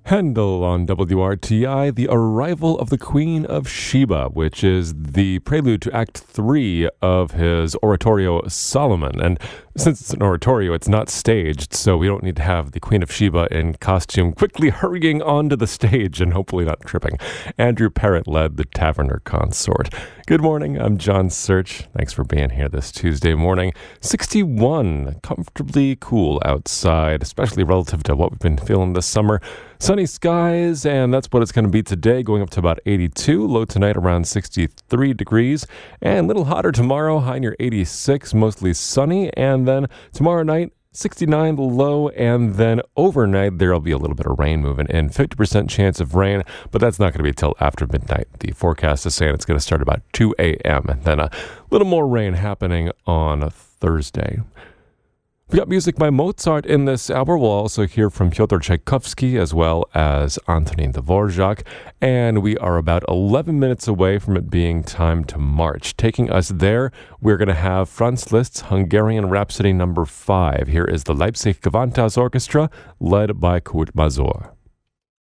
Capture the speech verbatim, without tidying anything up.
Handel on W R T I, The Arrival of the Queen of Sheba, which is the prelude to Act three of his oratorio Solomon. And since it's an oratorio, it's not staged, so we don't need to have the Queen of Sheba in costume quickly hurrying onto the stage and hopefully not tripping. Andrew Parrott led the Taverner Consort. Good morning, I'm John Search. Thanks for being here this Tuesday morning. sixty-one, comfortably cool outside, especially relative to what we've been feeling this summer. Sunny skies, and that's what it's going to be today, going up to about eighty-two. Low tonight around sixty-three degrees, and a little hotter tomorrow, high near eighty-six, mostly sunny. And then tomorrow night, sixty-nine the low, and then overnight there'll be a little bit of rain moving in. fifty percent chance of rain, but that's not going to be till after midnight. The forecast is saying it's going to start about two a.m. and then a little more rain happening on Thursday. We got music by Mozart in this hour. We'll also hear from Fyodor Tchaikovsky as well as Antonin Dvorak. And we are about eleven minutes away from it being time to march. Taking us there, we're going to have Franz Liszt's Hungarian Rhapsody number five. Here is the Leipzig Gewandhaus Orchestra, led by Kurt Masur.